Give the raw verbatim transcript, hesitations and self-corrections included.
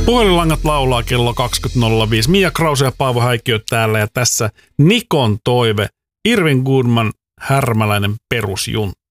Puhelinlangat laulaa kello kaksikymmentä nolla viisi. Mia Krause ja Paavo Häikkiö täällä ja tässä Nikon toive. Irvin Goodman, Härmäläinen perusjunta.